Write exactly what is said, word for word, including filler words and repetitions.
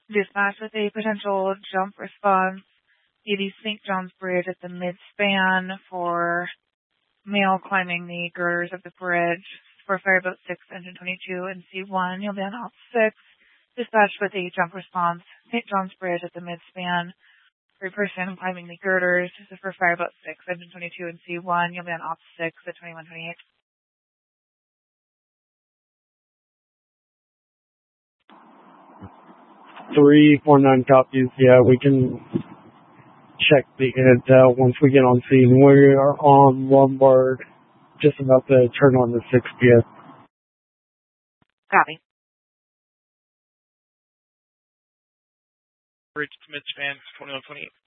Dispatch with a potential jump response. eighty Saint John's Bridge at the mid-span for male climbing the girders of the bridge. For Fireboat six, Engine twenty-two, and C one, you'll be on Op six. Dispatch with a jump response. Saint John's Bridge at the mid-span. For a person climbing the girders. This is for Fireboat six, Engine twenty-two, and C one, you'll be on Op six at twenty-one twenty-eight. three four nine copies. Yeah, we can check the intel once we get on scene. We are on Lombard, just about to turn on the sixtieth. Copy. Bridge to mid-span, twenty-one twenty-eight.